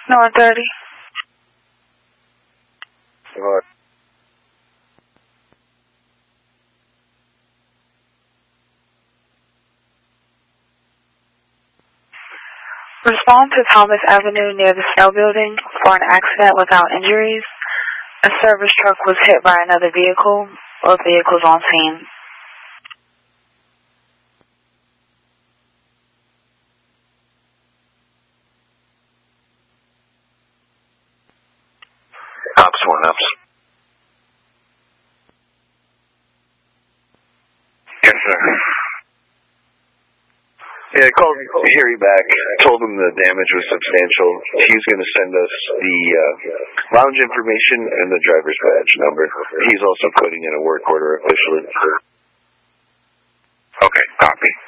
No 130. Alright. Respond to Thomas Avenue near the Snow Building for an accident without injuries. A service truck was hit by another vehicle. Both vehicles on scene. Ops 1 ups. Yes, sir. Yeah, I called Harry back, told him the damage was substantial. He's going to send us the lounge information and the driver's badge number. He's also putting in a work order officially. Okay, copy.